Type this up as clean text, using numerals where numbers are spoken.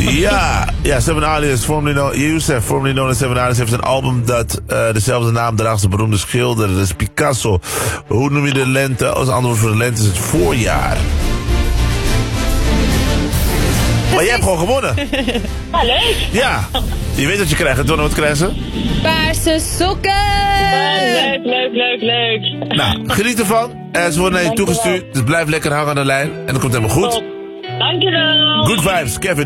Ja, Seven Alias, formerly known as Seven Alias, heeft een album dat dezelfde naam draagt als de beroemde schilder. Dat is Picasso. Hoe noem je de lente? Als antwoord voor de lente is het voorjaar. Maar jij hebt gewoon gewonnen. Ah, leuk. Ja, je weet wat je krijgt. Donne, wat krijgen ze? Paarse sokken! Leuk. Nou, geniet ervan. Ze worden naar je toegestuurd. Dus blijf lekker hangen aan de lijn. En dat komt helemaal goed. Dankjewel. Good vibes, Kevin.